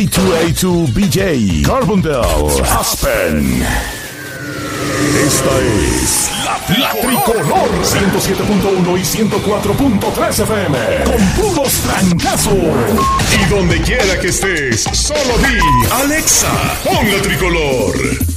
A2A2 BJ, Carbondale, Aspen. Esta es la Tricolor 107.1 y 104.3 FM con puros trancazos. Y donde quiera que estés, solo di Alexa, pon la Tricolor.